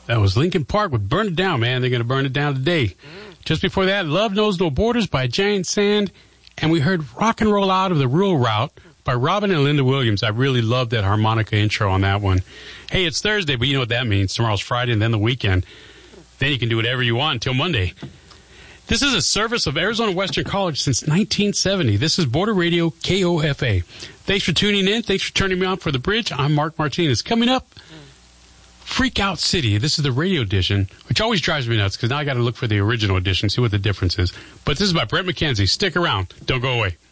That was Linkin Park with Burn It Down, man. They're going to burn it down today. Just before that, Love Knows No Borders by Giant Sand. And we heard Rock and Roll Out of the Rural Route by Robin and Linda Williams. I really love that harmonica intro on that one. Hey, it's Thursday, but you know what that means. Tomorrow's Friday and then the weekend. Then you can do whatever you want until Monday. This is a service of Arizona Western College since 1970. This is Border Radio KOFA. Thanks for tuning in. Thanks for turning me on for the bridge. I'm Mark Martinez. Coming up, Freak Out City. This is the radio edition, which always drives me nuts because now I got to look for the original edition, see what the difference is. But this is by Brett McKenzie. Stick around. Don't go away.